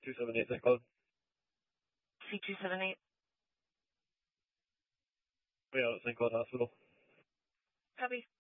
C278 St. Cloud. C278. Yeah, St. Cloud Hospital. Copy.